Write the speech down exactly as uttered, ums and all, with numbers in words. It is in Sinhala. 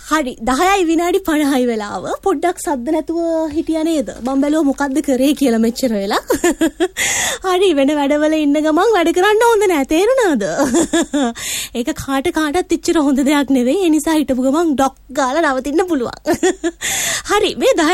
හරි දහයයි විනාඩි පනහයි වෙලාව. පොඩ්ඩක් සද්ද නැතුව හිටියා නේද? මම බැලුවා මොකද්ද කරේ කියලා මෙච්චර වෙලා. හරි වෙන වැඩවල ඉන්න ගමන් වැඩ කරන්න හොඳ නෑ තේරුණාද? ඒක කාට කාටත් එච්චර හොඳ දෙයක් නෙවෙයි. ඒ නිසා හිටපු ගමන් ඩොක් ගාලා නවතින්න පුළුවන්. හරි මේ